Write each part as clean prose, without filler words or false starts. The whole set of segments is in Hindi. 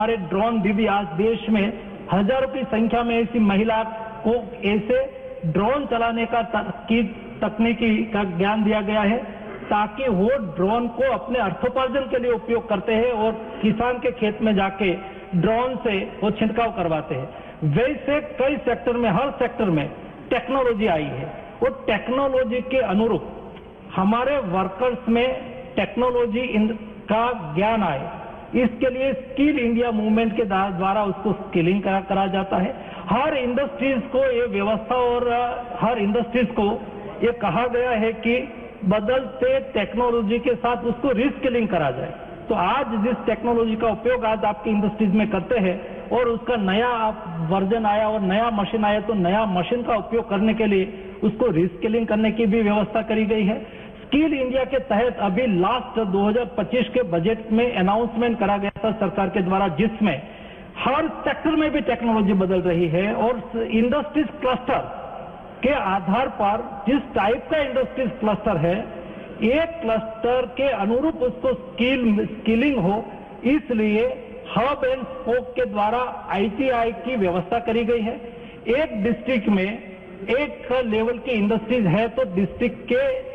हमारे ड्रोन दीदी आज देश में हजारों की संख्या में ऐसी महिला को ऐसे ड्रोन चलाने का तकनीकी का ज्ञान दिया गया है ताकि वो ड्रोन को अपने अर्थोपार्जन के लिए उपयोग करते हैं और किसान के खेत में जाके ड्रोन से वो छिड़काव करवाते हैं। वैसे कई सेक्टर में, हर सेक्टर में टेक्नोलॉजी आई है और टेक्नोलॉजी के अनुरूप हमारे वर्कर्स में टेक्नोलॉजी का ज्ञान आए, इसके लिए स्किल इंडिया मूवमेंट के द्वारा उसको स्किलिंग करा जाता है। हर इंडस्ट्रीज को ये व्यवस्था और हर इंडस्ट्रीज को ये कहा गया है कि बदलते टेक्नोलॉजी के साथ उसको रिस्किलिंग करा जाए। तो आज जिस टेक्नोलॉजी का उपयोग आज आपकी इंडस्ट्रीज में करते हैं और उसका नया वर्जन आया और नया मशीन आया, तो नया मशीन का उपयोग करने के लिए उसको रिस्किलिंग करने की भी व्यवस्था करी गई है। स्किल इंडिया के तहत अभी लास्ट 2025 के बजट में अनाउंसमेंट करा गया था सरकार के द्वारा, जिसमें हर सेक्टर में भी टेक्नोलॉजी बदल रही है और इंडस्ट्रीज क्लस्टर के आधार पर जिस टाइप का इंडस्ट्रीज क्लस्टर है, एक क्लस्टर के अनुरूप उसको स्किलिंग हो, इसलिए हब एंड स्पोक के द्वारा ITI की व्यवस्था करी गई है। एक डिस्ट्रिक्ट में एक लेवल की इंडस्ट्रीज है तो डिस्ट्रिक्ट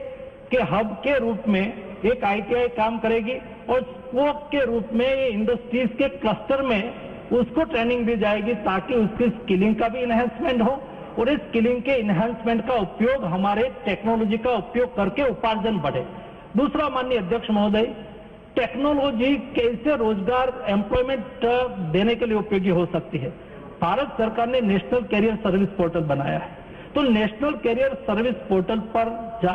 के हब के रूप में एक ITI काम करेगी और स्पोक के रूप में ये इंडस्ट्रीज के क्लस्टर में उसको ट्रेनिंग दी जाएगी ताकि उसकी स्किलिंग का भी इन्हेंसमेंट हो और इस स्किलिंग के इन्हेंसमेंट का उपयोग हमारे टेक्नोलॉजी का उपयोग करके उपार्जन बढ़े। दूसरा, माननीय अध्यक्ष महोदय, टेक्नोलॉजी कैसे रोजगार एम्प्लॉयमेंट देने के लिए उपयोगी हो सकती है। भारत सरकार ने नेशनल कैरियर सर्विस पोर्टल बनाया है, तो नेशनल कैरियर सर्विस पोर्टल पर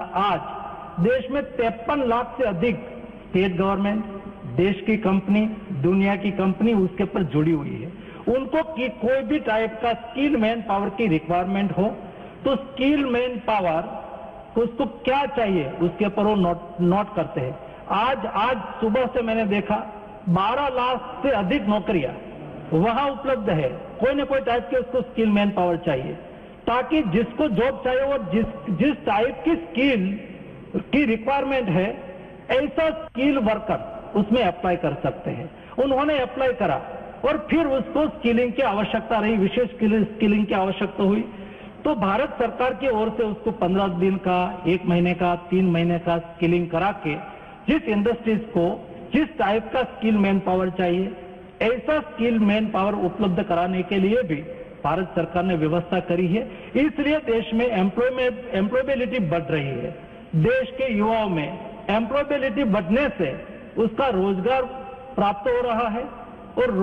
आज देश में 53 लाख से अधिक स्टेट गवर्नमेंट, देश की कंपनी, दुनिया की कंपनी उसके ऊपर जुड़ी हुई है। उनको कोई भी टाइप का स्किल मैन पावर की रिक्वायरमेंट हो तो स्किल मैन पावर उसको क्या चाहिए उसके ऊपर वो नोट करते हैं। आज सुबह से मैंने देखा 12 लाख से अधिक नौकरियां वहां उपलब्ध है। कोई न कोई टाइप के उसको स्किल मैन पावर चाहिए ताकि जिसको जॉब चाहिए और जिस टाइप की स्किल की रिक्वायरमेंट है ऐसा स्किल वर्कर उसमें अप्लाई कर सकते हैं। उन्होंने अप्लाई करा और फिर उसको स्किलिंग की आवश्यकता रही, विशेष स्किलिंग की आवश्यकता हुई, तो भारत सरकार की ओर से उसको 15 दिन का, 1 महीने का, 3 महीने का स्किलिंग करा के जिस इंडस्ट्रीज को जिस टाइप का स्किल मैन पावर चाहिए ऐसा स्किल मैन पावर उपलब्ध कराने के लिए भी भारत सरकार ने व्यवस्था करी है। इसलिए देश में एम्प्लॉयबिलिटी बढ़ रही है। देश के युवाओं में एम्प्लॉयबिलिटी बढ़ने से उसका रोजगार प्राप्त हो रहा है और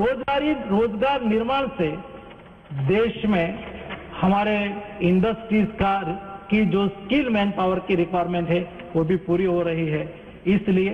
रोजगार निर्माण से देश में हमारे इंडस्ट्रीज की जो स्किल मैन पावर की रिक्वायरमेंट है वो भी पूरी हो रही है। इसलिए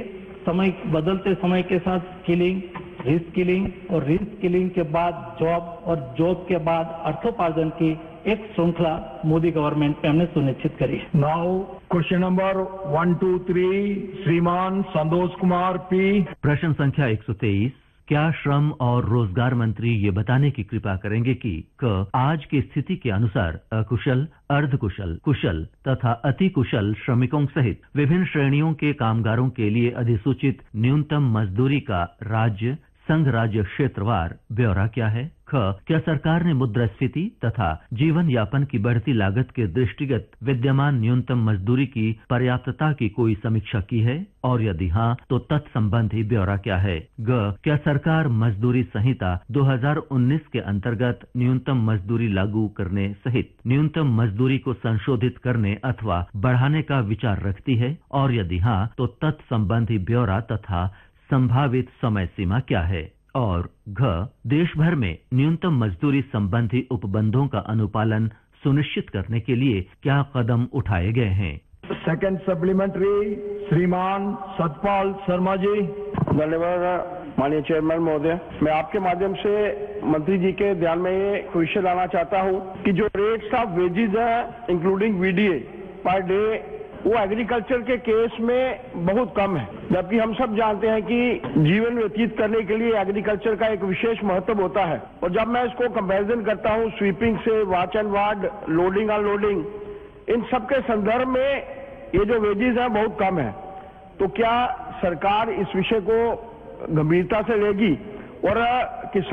बदलते समय के साथ स्किलिंग, रिस्किलिंग और रिस्किलिंग के बाद जॉब और जॉब के बाद अर्थोपार्जन की एक श्रृंखला मोदी गवर्नमेंट पे हमने सुनिश्चित करी है। नाउ क्वेश्चन नंबर 1, 2, 3 श्रीमान संतोष कुमार पी। प्रश्न संख्या 123, क्या श्रम और रोजगार मंत्री ये बताने की कृपा करेंगे कि आज की स्थिति के अनुसार अकुशल, अर्धकुशल, कुशल तथा अति कुशल श्रमिकों सहित विभिन्न श्रेणियों के कामगारों के लिए अधिसूचित न्यूनतम मजदूरी का राज्य, संघ राज्य क्षेत्रवार ब्यौरा क्या है? क्या सरकार ने मुद्रास्फीति तथा जीवन यापन की बढ़ती लागत के दृष्टिगत विद्यमान न्यूनतम मजदूरी की पर्याप्तता की कोई समीक्षा की है और यदि हाँ तो तत्संबंधी ब्यौरा क्या है? क्या सरकार मजदूरी संहिता 2019 के अंतर्गत न्यूनतम मजदूरी लागू करने सहित न्यूनतम मजदूरी को संशोधित करने अथवा बढ़ाने का विचार रखती है और यदि हाँ तो तत्संबंधी ब्यौरा तथा संभावित समय सीमा क्या है? और देश भर में न्यूनतम मजदूरी संबंधी उपबंधों का अनुपालन सुनिश्चित करने के लिए क्या कदम उठाए गए हैं? सेकंड सप्लीमेंट्री श्रीमान सतपाल शर्मा जी। धन्यवाद माननीय चेयरमैन महोदय, मैं आपके माध्यम से मंत्री जी के ध्यान में ये क्वेश्चन लाना चाहता हूँ कि जो रेट्स ऑफ वेजेस है इंक्लूडिंग VDA पर डे वो एग्रीकल्चर के केस में बहुत कम है, जबकि हम सब जानते हैं कि जीवन व्यतीत करने के लिए एग्रीकल्चर का एक विशेष महत्व होता है। और जब मैं इसको कंपैरिजन करता हूँ स्वीपिंग से, watch and ward, loading unloading, इन सब के संदर्भ में ये जो वेजेस हैं बहुत कम है। तो क्या सरकार इस विषय को गंभीरता से लेगी और